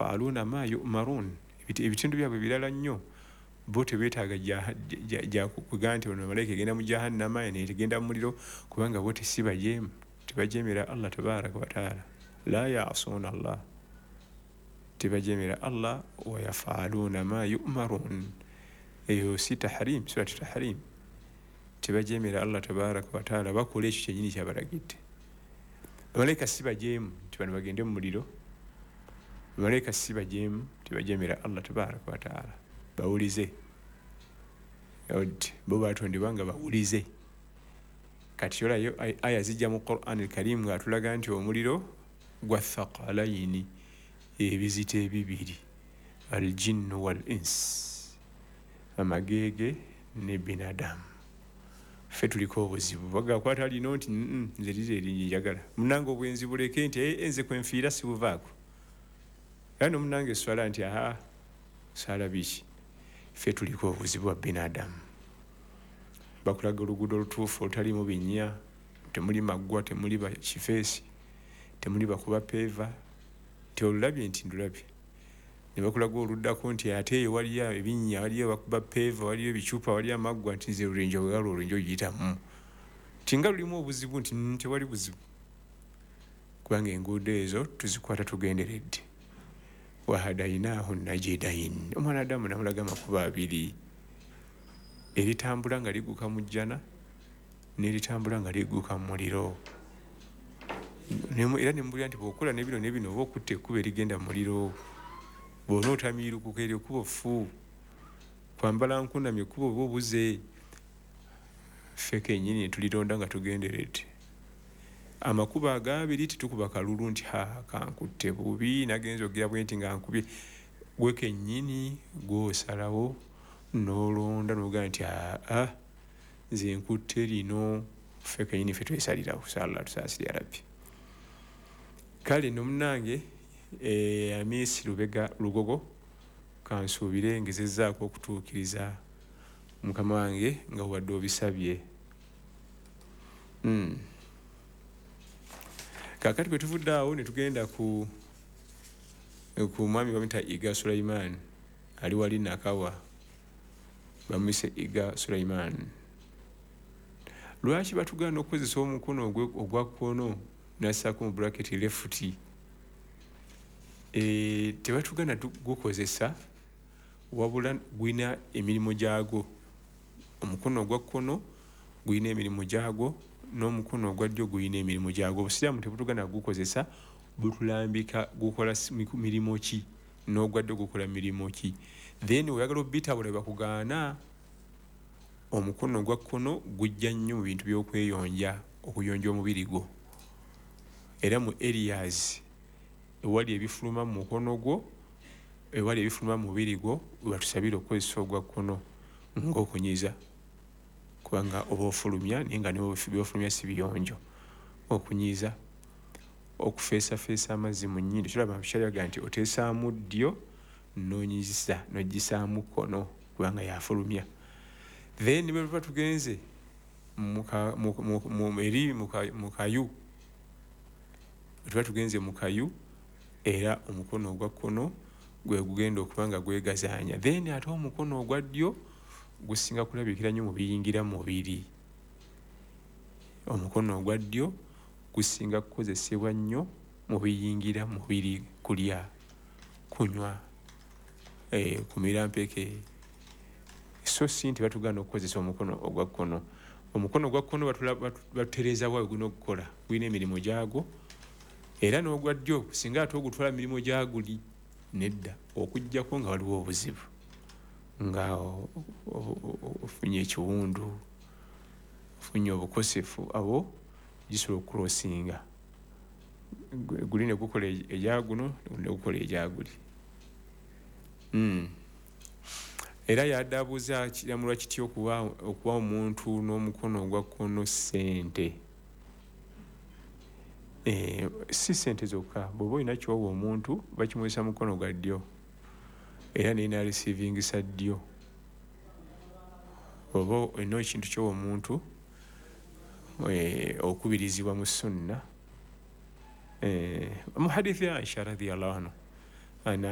yafaluna ma yu'marun ebitindu byabwe birala nnyo bo tebeetaaga kugaa nti ono malayika egenda mu jahannama netegenda mu muliro kubanga bo tesibajeemu tebajeemera Allah tabaraka wa taala la yaasuuna Allah tebajeemera Allah wa yafaluna ma yu'marun eyo si tahrim surati tahrim tebajeemera Allah tabaraka wa taala bakola ekyo kyennyini kyabalagidde malayika sibajeemu nti bano bagende mu muliro malayika sibajeemu tebajeemera Allah tabaraka wa taala bawulize bo batondebwa nga bawulize kati olayo aya zijja mu Qur'an al-Karim ng'atulaga nti omuliro gwa thaqalayini ebizita ebibiri al-jinnu wal-ins amagege ne binadamu ffe tuliko obuzibu bagakwata lino nti nze lire erinjagala munange obwenzi buleke nti enze kwenfiira sibuvaako era nomunange swala nti sala biki ffe tuliko obuzibu bwa binadamu bakulaga oluguudo olutuufu olutalimu binnya temuli maggwa temuli bakifeesi temuli bakuba peeva nti olulabye nti ndulabye ne bakulaga oluddako nti ate eyo waliyo ebinnya waliyo bakuba peeva waliyo ebicupa waliyo amaggwa nti nze lulenjo bwegala olwenjo oyitamu nti nga lulimu obuzibu nti tewali buzibu kubanga enguudo ezo tuzikwata tugenderedde wahadainahu najidain omwana adamu namulaga amakubo abiri eritambula nga ligguka mu jjana n'eritambula nga ligguka mu muliro era nemubulira nti bw'okola nebino nebino oba okutta ekkubo erigenda mu muliro bw'onootamiirukuka eryo kuba fu kwambala nkunamye ekkubo oba obuze ffe kennyini tulironda nga tugenderedde amakubo agabiri titukuba kalulu nti kankutte bubi nagenza ogira bwe nti nga nkubye gwe kennyini gw'osalawo n'olonda n'ogaa nti nze nkutte lino ffe kennyini ffe twesalirawo sala tusaasire ya rabbi kale nno munnange Amisi Lubega Lugogo kansuubire ngezezzaako okutuukiriza mukama wange nga wadde obisabye kakati bwe tuvudde awo ne tugenda ku mwami bamuyita Iga Sulaiman ali wali Nakawa bamuyise Iga Sulaiman lwaki batugaana okukozesa omukono ogwa kkono nassaako mu bracket lefuti tebatugana gukozesa wabula gwina emirimu gyagwo omukono ogwa kkono gwina emirimu gyagwo n'omukono ogwa ddyo gwina emirimu gyagwo obusiraamu tebutugana gukozesa butulambika gukola mirimu ki n'ogwa ddyo gukola mirimu ki then oyagala obbitabula bakugaana omukono ogwa kkono gujja nnyo mu bintu by'okweyonja okuyonja omubiri gwo era mu areas ewali ebifuluma mu mukono gwo ewali ebifuluma mu mubiri gwo batusabire okukozesa ogwa kkono ng'okunyiza kubanga oba ofulumya naye nga byofulumya si biyonjo okunyiza okufeesafeesa amazzi mu nnyindo kiraba mukyalaga nti oteesaamu ddyo n'onyiza n'ogisaamu kkono kubanga yafulumya then bwe tuba tugenze mu kayu tuba tugenze mu kayu era omukono ogwa kkono gwe gugenda okuba nga gwegazaanya then ate omukono ogwa ddyo gusinga kulabikira nnyo mu biyingira mubiri omukono ogwa ddyo gusinga kukozesebwa nnyo mu biyingira mubiri kulya kunywa kumira mpeke so si nti batugaana okukozesa omukono ogwa kkono omukono ogwa kkono batutereeza bwawe gulina okukola gulina emirimu gyagwo era n'ogwa ddyo singa ate ogutwala emirimu gyaguli nedda okuggyako nga waliwo obuzibu nga ofunye ekiwundu ofunye obukosefu abo gisobola okukulosinga guli ne gukola egyaguno ne gukola egyaguli era yaddabuuza kiramulwa kitya okuwa omuntu n'omukono ogwa kkono ssente si ssente zokka bw'oba olina kyowa omuntu bakimuwesa mukono gwa ddyo era nina receivingisa ddyo oba olina ekintu kyowa omuntu okubirizibwa mu sunna mu hadithi ya Aisha radhiyallahu anha